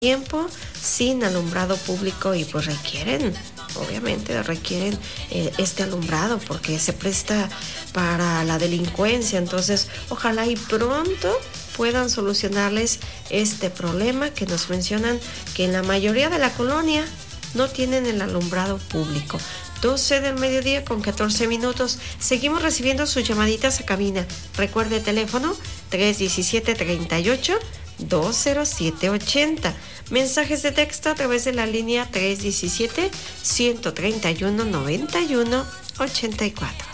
tiempo sin alumbrado público y pues obviamente requieren este alumbrado porque se presta para la delincuencia. Entonces, ojalá y pronto puedan solucionarles este problema que nos mencionan que en la mayoría de la colonia no tienen el alumbrado público. 12 del mediodía con 14 minutos. Seguimos recibiendo sus llamaditas a cabina. Recuerde teléfono 317-38-20780. Mensajes de texto a través de la línea 317-131-91-84.